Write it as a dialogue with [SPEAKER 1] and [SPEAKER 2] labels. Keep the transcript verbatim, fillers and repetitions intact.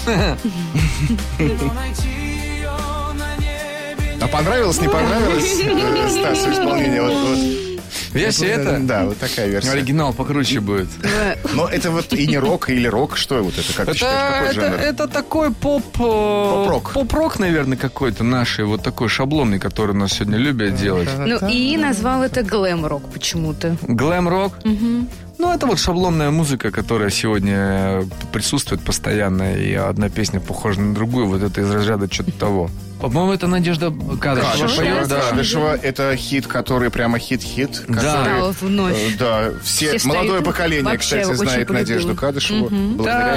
[SPEAKER 1] А понравилось, не понравилось э, Стасу исполнение? Вот, вот.
[SPEAKER 2] Версия это?
[SPEAKER 1] Да, вот такая версия.
[SPEAKER 2] Оригинал покруче будет.
[SPEAKER 1] Но это вот и не рок, или рок, что вот это? Как ты считаешь, какой
[SPEAKER 2] Это,
[SPEAKER 1] жанр?
[SPEAKER 2] это такой поп...
[SPEAKER 1] Поп-рок.
[SPEAKER 2] Поп-рок, наверное, какой-то наший. Вот такой шаблонный, который нас сегодня любят делать.
[SPEAKER 3] Ну, и назвал это глэм-рок почему-то.
[SPEAKER 2] Глэм-рок?
[SPEAKER 3] Угу.
[SPEAKER 2] Ну, это вот шаблонная музыка, которая сегодня присутствует постоянно, и одна песня похожа на другую, вот это из разряда что-то того. По-моему, это Надежда Кадышева.
[SPEAKER 1] Кадышева,
[SPEAKER 2] поет, да.
[SPEAKER 1] Кадышева, это хит, который прямо хит-хит.
[SPEAKER 2] Да.
[SPEAKER 1] который,
[SPEAKER 3] Да, вновь.
[SPEAKER 1] э, да, все,
[SPEAKER 3] Все
[SPEAKER 1] молодое
[SPEAKER 3] встают.
[SPEAKER 1] поколение,
[SPEAKER 3] Вообще
[SPEAKER 1] кстати,
[SPEAKER 3] очень
[SPEAKER 1] знает
[SPEAKER 3] полюбило.
[SPEAKER 1] Надежду Кадышеву.
[SPEAKER 3] Мгм.
[SPEAKER 1] Благодаря